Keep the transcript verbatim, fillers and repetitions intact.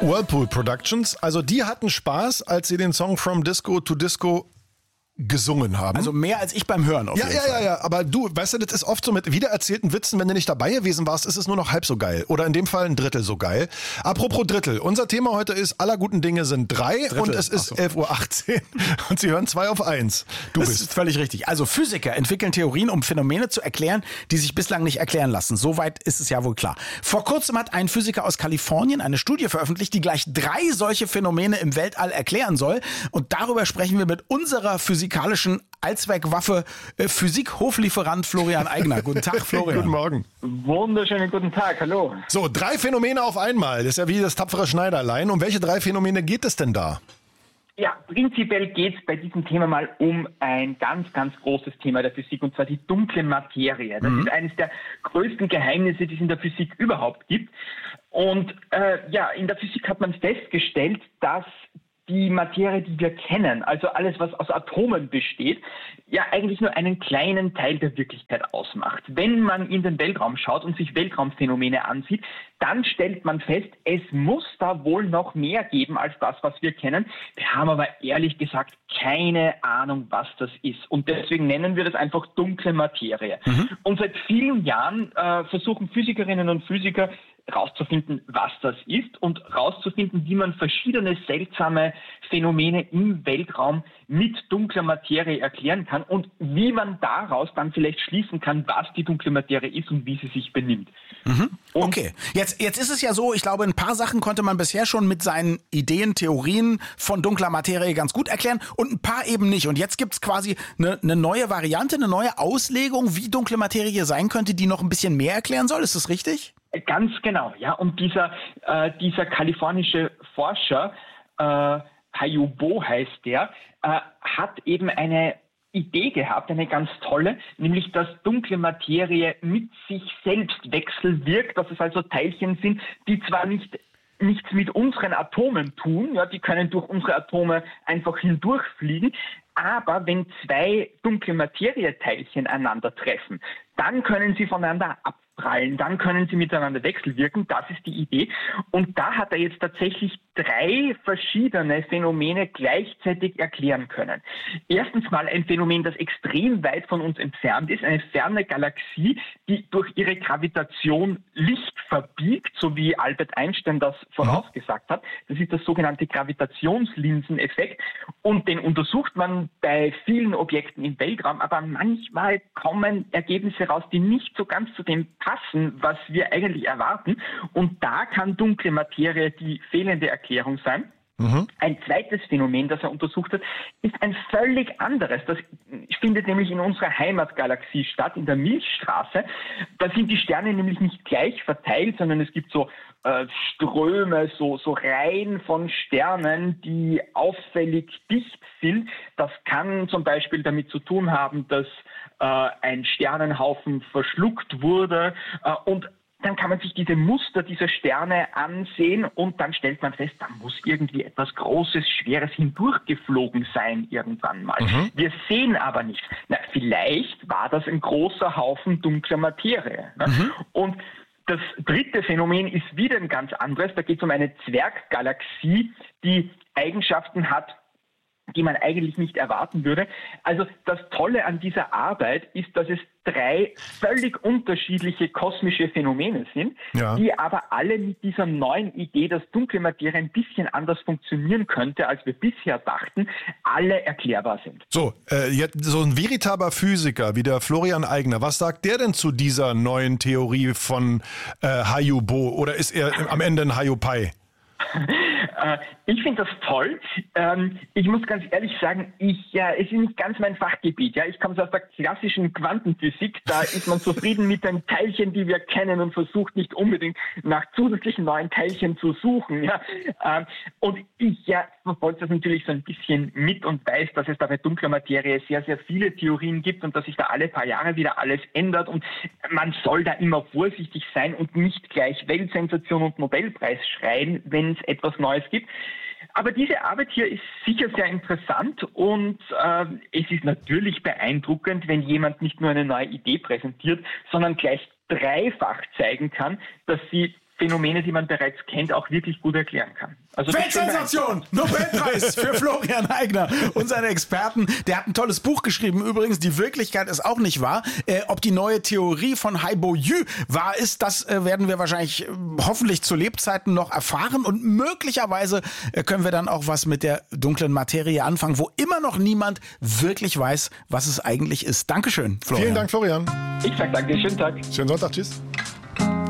Whirlpool Productions, also die hatten Spaß, als sie den Song From Disco to Disco gesungen haben. Also mehr als ich beim Hören auf ja, jeden ja, Fall. Ja, ja, aber du, weißt du, das ist oft so mit wiedererzählten Witzen, wenn du nicht dabei gewesen warst, ist es nur noch halb so geil. Oder in dem Fall ein Drittel so geil. Apropos Drittel, unser Thema heute ist, aller guten Dinge sind drei Drittel. Und es ist so. elf Uhr achtzehn und Sie hören zwei auf eins. Du das bist. ist völlig richtig. Also Physiker entwickeln Theorien, um Phänomene zu erklären, die sich bislang nicht erklären lassen. Soweit ist es ja wohl klar. Vor kurzem hat ein Physiker aus Kalifornien eine Studie veröffentlicht, die gleich drei solche Phänomene im Weltall erklären soll. Und darüber sprechen wir mit unserer physikalischen Allzweckwaffe, äh, Physik-Hoflieferant Florian Eigner. Guten Tag, Florian. Guten Morgen. Wunderschönen guten Tag, hallo. So, drei Phänomene auf einmal. Das ist ja wie das tapfere Schneiderlein. Um welche drei Phänomene geht es denn da? Ja, prinzipiell geht es bei diesem Thema mal um ein ganz, ganz großes Thema der Physik, und zwar die dunkle Materie. Das mhm. ist eines der größten Geheimnisse, die es in der Physik überhaupt gibt. Und äh, ja, in der Physik hat man festgestellt, dass die Materie, die wir kennen, also alles, was aus Atomen besteht, ja eigentlich nur einen kleinen Teil der Wirklichkeit ausmacht. Wenn man in den Weltraum schaut und sich Weltraumphänomene ansieht, dann stellt man fest, es muss da wohl noch mehr geben als das, was wir kennen. Wir haben aber ehrlich gesagt keine Ahnung, was das ist. Und deswegen nennen wir das einfach dunkle Materie. Mhm. Und seit vielen Jahren äh, versuchen Physikerinnen und Physiker, rauszufinden, was das ist und rauszufinden, wie man verschiedene seltsame Phänomene im Weltraum mit dunkler Materie erklären kann und wie man daraus dann vielleicht schließen kann, was die dunkle Materie ist und wie sie sich benimmt. Mhm. Okay, jetzt, jetzt ist es ja so, ich glaube, ein paar Sachen konnte man bisher schon mit seinen Ideen, Theorien von dunkler Materie ganz gut erklären und ein paar eben nicht. Und jetzt gibt es quasi eine, eine neue Variante, eine neue Auslegung, wie dunkle Materie sein könnte, die noch ein bisschen mehr erklären soll. Ist das richtig? Ganz genau, ja. Und dieser, äh, dieser kalifornische Forscher, äh, Hayu Bo heißt der, äh, hat eben eine Idee gehabt, eine ganz tolle, nämlich dass dunkle Materie mit sich selbst wechselwirkt, dass es also Teilchen sind, die zwar nicht nichts mit unseren Atomen tun, ja, die können durch unsere Atome einfach hindurchfliegen, aber wenn zwei dunkle Materieteilchen einander treffen, dann können sie voneinander abprallen, dann können sie miteinander wechselwirken, das ist die Idee. Und da hat er jetzt tatsächlich drei verschiedene Phänomene gleichzeitig erklären können. Erstens mal ein Phänomen, das extrem weit von uns entfernt ist, eine ferne Galaxie, die durch ihre Gravitation Licht verbiegt, so wie Albert Einstein das vorausgesagt hat. Das ist das sogenannte Gravitationslinseneffekt und den untersucht man bei vielen Objekten im Weltraum, aber manchmal kommen Ergebnisse raus, die nicht so ganz zu dem passen, was wir eigentlich erwarten. Und da kann dunkle Materie die fehlende Erklärung sein. Mhm. Ein zweites Phänomen, das er untersucht hat, ist ein völlig anderes. Das findet nämlich in unserer Heimatgalaxie statt, in der Milchstraße. Da sind die Sterne nämlich nicht gleich verteilt, sondern es gibt so äh, Ströme, so, so Reihen von Sternen, die auffällig dicht sind. Das kann zum Beispiel damit zu tun haben, dass äh, ein Sternenhaufen verschluckt wurde äh, und dann kann man sich diese Muster dieser Sterne ansehen und dann stellt man fest, da muss irgendwie etwas Großes, Schweres hindurchgeflogen sein irgendwann mal. Mhm. Wir sehen aber nichts. Na, vielleicht war das ein großer Haufen dunkler Materie. Ne? Mhm. Und das dritte Phänomen ist wieder ein ganz anderes. Da geht es um eine Zwerggalaxie, die Eigenschaften hat, die man eigentlich nicht erwarten würde. Also das Tolle an dieser Arbeit ist, dass es drei völlig unterschiedliche kosmische Phänomene sind, ja, die aber alle mit dieser neuen Idee, dass dunkle Materie ein bisschen anders funktionieren könnte, als wir bisher dachten, alle erklärbar sind. So, äh, jetzt so ein veritaber Physiker wie der Florian Eigner, was sagt der denn zu dieser neuen Theorie von äh, Hayu Bo? Oder ist er am Ende ein Hayu Pai? Ich finde das toll. Ich muss ganz ehrlich sagen, ich, es ist nicht ganz mein Fachgebiet. Ich komme aus der klassischen Quantenphysik. Da ist man zufrieden mit den Teilchen, die wir kennen und versucht nicht unbedingt nach zusätzlichen neuen Teilchen zu suchen. Und ich verfolge das natürlich so ein bisschen mit und weiß, dass es da bei dunkler Materie sehr, sehr viele Theorien gibt und dass sich da alle paar Jahre wieder alles ändert. Und man soll da immer vorsichtig sein und nicht gleich Weltsensation und Nobelpreis schreien, wenn es etwas Neues gibt. Aber diese Arbeit hier ist sicher sehr interessant und äh, es ist natürlich beeindruckend, wenn jemand nicht nur eine neue Idee präsentiert, sondern gleich dreifach zeigen kann, dass sie Phänomene, die man bereits kennt, auch wirklich gut erklären kann. Also Weltsensation! Nobelpreis für Florian Eigner und seine Experten. Der hat ein tolles Buch geschrieben. Übrigens, die Wirklichkeit ist auch nicht wahr. Äh, ob die neue Theorie von Haibo-Yu wahr ist, das äh, werden wir wahrscheinlich äh, hoffentlich zu Lebzeiten noch erfahren. Und möglicherweise äh, können wir dann auch was mit der dunklen Materie anfangen, wo immer noch niemand wirklich weiß, was es eigentlich ist. Dankeschön, Florian. Vielen Dank, Florian. Ich sag danke, schönen Tag. Schönen Sonntag, tschüss.